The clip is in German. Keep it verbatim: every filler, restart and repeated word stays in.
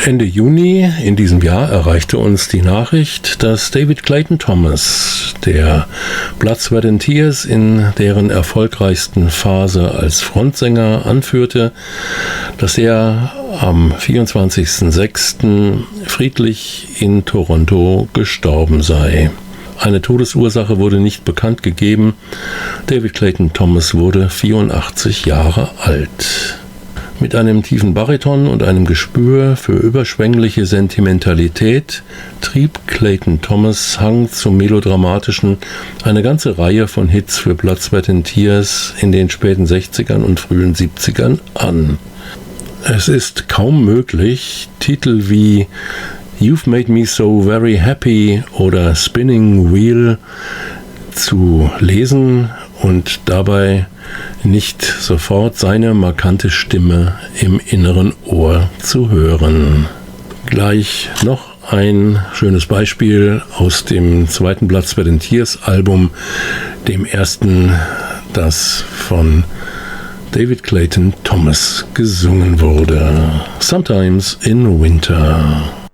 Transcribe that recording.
Ende Juni in diesem Jahr erreichte uns die Nachricht, dass David Clayton Thomas, der Blood, Sweat and Tears in deren erfolgreichsten Phase als Frontsänger anführte, dass er am vierundzwanzigsten sechsten friedlich in Toronto gestorben sei. Eine Todesursache wurde nicht bekannt gegeben. David Clayton Thomas wurde vierundachtzig Jahre alt. Mit einem tiefen Bariton und einem Gespür für überschwängliche Sentimentalität trieb Clayton Thomas Hang zum Melodramatischen eine ganze Reihe von Hits für Blood, Sweat and Tears in den späten sechzigern und frühen siebzigern an. Es ist kaum möglich, Titel wie You've Made Me So Very Happy oder Spinning Wheel zu lesen und dabei nicht sofort seine markante Stimme im inneren Ohr zu hören. Gleich noch ein schönes Beispiel aus dem zweiten Blood, Sweat and Tears Album, dem ersten, das von David Clayton Thomas gesungen wurde. Sometimes in Winter.